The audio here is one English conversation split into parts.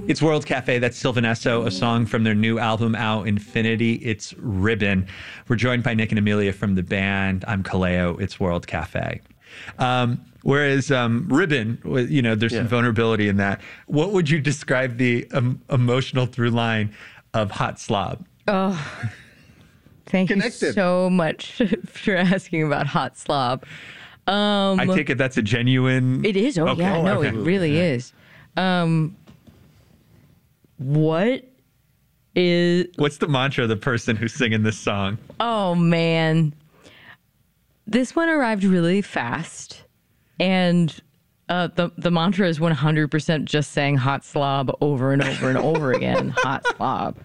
It's World Cafe. That's Sylvan Esso, a song from their new album out, Infinity. It's Ribbon. We're joined by Nick and Amelia from the band. I'm Kaleo. It's World Cafe. Whereas Ribbon, you know, there's some vulnerability in that. What would you describe the emotional through line of Hot Slob? Oh, thank you so much for asking about Hot Slob. I take it that's a genuine... It is. Oh, okay. yeah. No, it really is. What's the mantra of the person who's singing this song? Oh, man. This one arrived really fast. And the mantra is 100% just saying hot slob over and over and over again. Hot slob.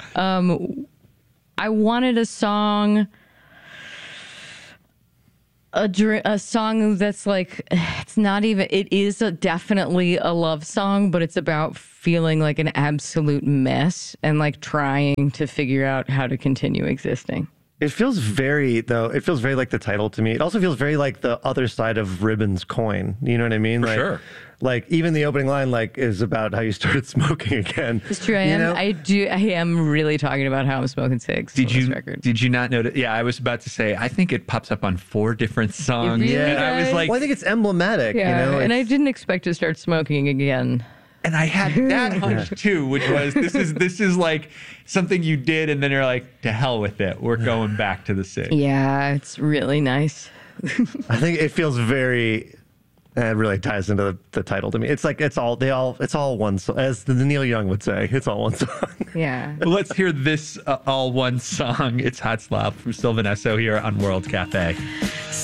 I wanted a song... A song that's like, it's not even, it is definitely a love song, but it's about feeling like an absolute mess and like trying to figure out how to continue existing. It feels very like the title to me. It also feels very like the other side of Ribbon's coin. You know what I mean? For like, sure. Like even the opening line like is about how you started smoking again. It's true. I am really talking about how I'm smoking cigs. Did you not notice? Yeah, I was about to say, I think it pops up on 4 different songs. Really and I was like, well, I think it's emblematic. Yeah, you know? and I didn't expect to start smoking again. And I had that hunch too, which was this is like something you did, and then you're like, to hell with it. We're going back to the cig. Yeah, it's really nice. I think it feels very. It really ties into the title to me. It's like it's all one song, as the Neil Young would say. It's all one song. Yeah. Well, let's hear this all one song. It's Hot Slob from Sylvan Esso here on World Cafe.